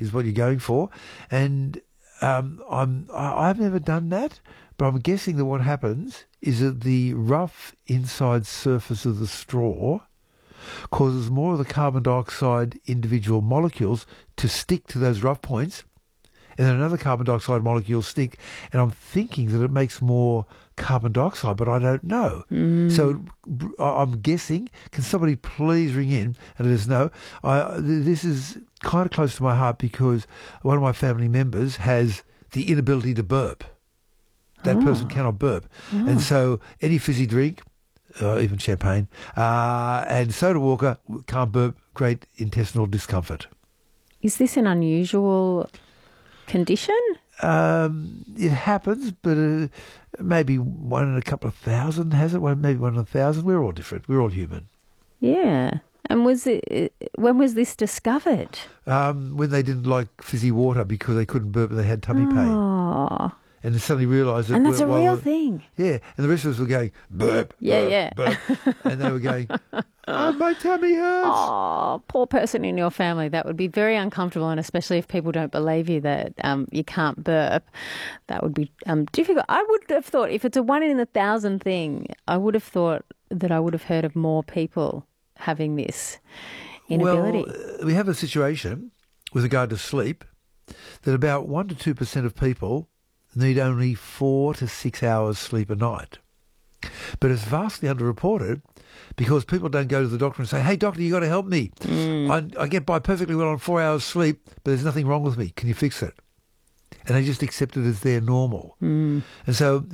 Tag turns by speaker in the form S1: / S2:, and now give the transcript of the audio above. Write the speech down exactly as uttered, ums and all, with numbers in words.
S1: is what you're going for. And um, I'm, I, I've never done that, but I'm guessing that what happens is that the rough inside surface of the straw causes more of the carbon dioxide individual molecules to stick to those rough points, and then another carbon dioxide molecule stick, and I'm thinking that it makes more carbon dioxide, but I don't know.
S2: Mm.
S1: So I'm guessing. Can somebody please ring in and let us know? I, this is kind of close to my heart because one of my family members has the inability to burp. That
S2: Oh.
S1: person cannot burp.
S2: Oh.
S1: And so any fizzy drink, uh, even champagne, uh, and soda water can't burp, great intestinal discomfort.
S2: Is this an unusual condition?
S1: Um, it happens, but uh, maybe one in a couple of thousand has it. One, maybe one in a thousand. We're all different. We're all human.
S2: Yeah. And was it? When was this discovered?
S1: Um, when they didn't like fizzy water because they couldn't burp and they had tummy pain.
S2: Oh.
S1: And they suddenly realised that...
S2: And that's a
S1: while-
S2: real thing.
S1: Yeah. And the rest of us were going, burp,
S2: Yeah,
S1: burp,
S2: yeah.
S1: burp. And they were going, oh, my tummy hurts.
S2: Oh, poor person in your family. That would be very uncomfortable, and especially if people don't believe you that um, you can't burp, that would be um, difficult. I would have thought, if it's a one in a thousand thing, I would have thought that I would have heard of more people having this inability.
S1: Well, uh, we have a situation with regard to sleep that about one to two percent of people need only four to six hours sleep a night. But it's vastly underreported because people don't go to the doctor and say, hey, doctor, you got to help me.
S2: Mm.
S1: I, I get by perfectly well on four hours sleep, but there's nothing wrong with me. Can you fix it? And they just accept it as their normal.
S2: Mm.
S1: And so